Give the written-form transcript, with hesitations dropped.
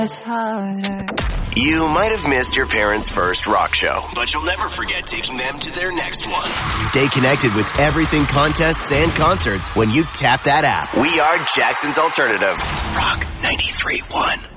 It's harder. You might have missed your parents' first rock show, but you'll never forget taking them to their next one. Stay connected with everything contests and concerts when you tap that app. We are Jackson's Alternative. Rock 93.1.